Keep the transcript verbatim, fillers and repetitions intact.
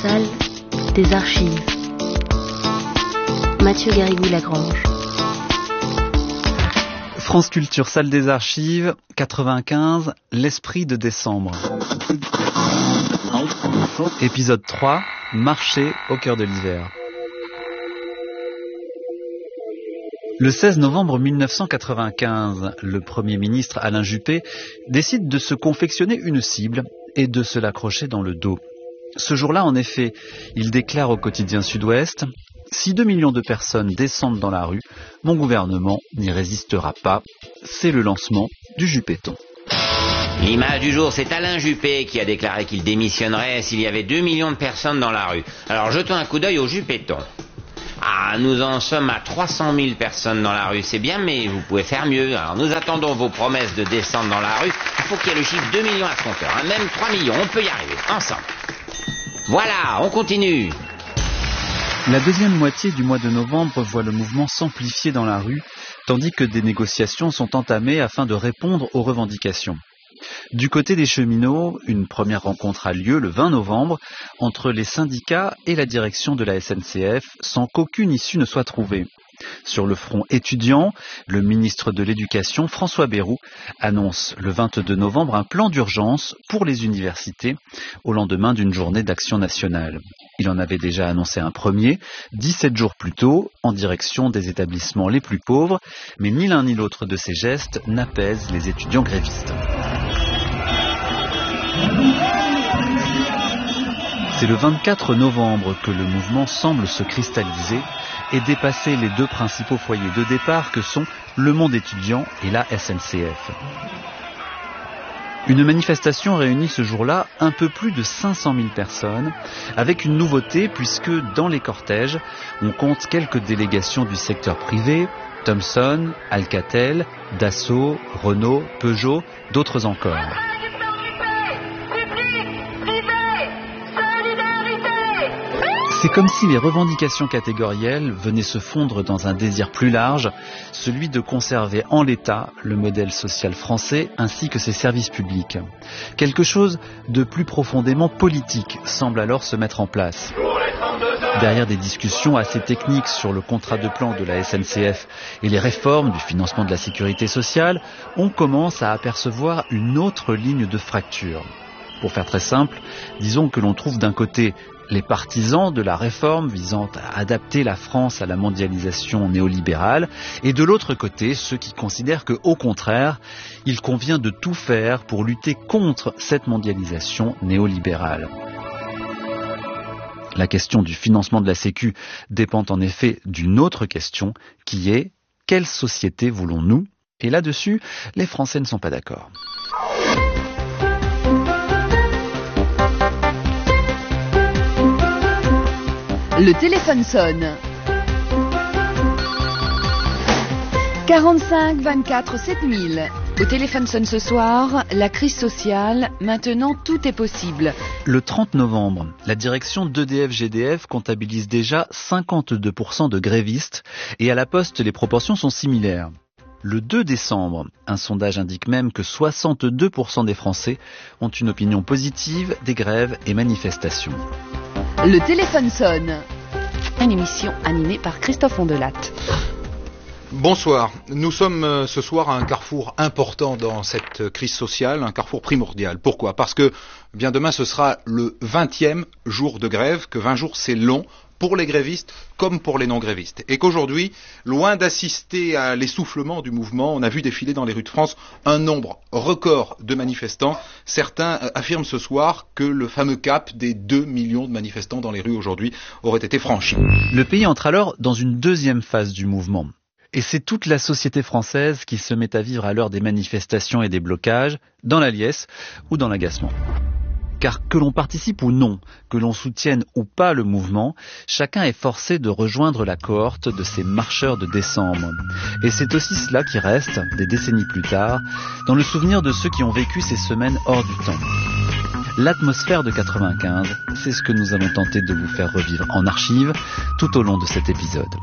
salle des archives. Mathieu Garrigou-Lagrange. France Culture, salle des archives, quatre-vingt-quinze, l'esprit de décembre. Épisode trois, marché au cœur de l'hiver. Le seize novembre mille neuf cent quatre-vingt-quinze, le Premier ministre Alain Juppé décide de se confectionner une cible et de se l'accrocher dans le dos. Ce jour-là, en effet, il déclare au quotidien Sud-Ouest « Si deux millions de personnes descendent dans la rue, mon gouvernement n'y résistera pas. C'est le lancement du Juppéton. » L'image du jour, c'est Alain Juppé qui a déclaré qu'il démissionnerait s'il y avait deux millions de personnes dans la rue. Alors jetons un coup d'œil au Juppéton. Ah, nous en sommes à trois cent mille personnes dans la rue, c'est bien, mais vous pouvez faire mieux. Alors nous attendons vos promesses de descendre dans la rue. Il faut qu'il y ait le chiffre deux millions à ce compteur, hein, même trois millions, on peut y arriver, ensemble. Voilà, on continue. La deuxième moitié du mois de novembre voit le mouvement s'amplifier dans la rue, tandis que des négociations sont entamées afin de répondre aux revendications. Du côté des cheminots, une première rencontre a lieu le vingt novembre entre les syndicats et la direction de la S N C F sans qu'aucune issue ne soit trouvée. Sur le front étudiant, le ministre de l'Éducation, François Bayrou, annonce le vingt-deux novembre un plan d'urgence pour les universités au lendemain d'une journée d'action nationale. Il en avait déjà annoncé un premier, dix-sept jours plus tôt, en direction des établissements les plus pauvres, mais ni l'un ni l'autre de ces gestes n'apaise les étudiants grévistes. C'est le vingt-quatre novembre que le mouvement semble se cristalliser et dépasser les deux principaux foyers de départ que sont le monde étudiant et la S N C F. Une manifestation réunit ce jour-là un peu plus de cinq cent mille personnes, avec une nouveauté puisque dans les cortèges, on compte quelques délégations du secteur privé, Thomson, Alcatel, Dassault, Renault, Peugeot, d'autres encore. C'est comme si les revendications catégorielles venaient se fondre dans un désir plus large, celui de conserver en l'état le modèle social français ainsi que ses services publics. Quelque chose de plus profondément politique semble alors se mettre en place. Derrière des discussions assez techniques sur le contrat de plan de la S N C F et les réformes du financement de la sécurité sociale, on commence à apercevoir une autre ligne de fracture. Pour faire très simple, disons que l'on trouve d'un côté les partisans de la réforme visant à adapter la France à la mondialisation néolibérale, et de l'autre côté, ceux qui considèrent qu'au contraire, il convient de tout faire pour lutter contre cette mondialisation néolibérale. La question du financement de la Sécu dépend en effet d'une autre question, qui est « quelle société voulons-nous » Et là-dessus, les Français ne sont pas d'accord. Le téléphone sonne. quarante-cinq vingt-quatre sept mille. Au téléphone sonne ce soir, la crise sociale, maintenant tout est possible. Le trente novembre, la direction d'E D F G D F comptabilise déjà cinquante-deux pour cent de grévistes et à la Poste les proportions sont similaires. Le deux décembre, un sondage indique même que soixante-deux pour cent des Français ont une opinion positive des grèves et manifestations. Le téléphone sonne. Une émission animée par Christophe Ondelat. Bonsoir. Nous sommes ce soir à un carrefour important dans cette crise sociale, un carrefour primordial. Pourquoi ? Parce que bien demain ce sera le vingtième jour de grève, que vingt jours c'est long pour les grévistes comme pour les non-grévistes. Et qu'aujourd'hui, loin d'assister à l'essoufflement du mouvement, on a vu défiler dans les rues de France un nombre record de manifestants. Certains affirment ce soir que le fameux cap des deux millions de manifestants dans les rues aujourd'hui aurait été franchi. Le pays entre alors dans une deuxième phase du mouvement. Et c'est toute la société française qui se met à vivre à l'heure des manifestations et des blocages, dans la liesse ou dans l'agacement. Car que l'on participe ou non, que l'on soutienne ou pas le mouvement, chacun est forcé de rejoindre la cohorte de ces marcheurs de décembre. Et c'est aussi cela qui reste, des décennies plus tard, dans le souvenir de ceux qui ont vécu ces semaines hors du temps. L'atmosphère de quatre-vingt-quinze, c'est ce que nous allons tenter de vous faire revivre en archive tout au long de cet épisode.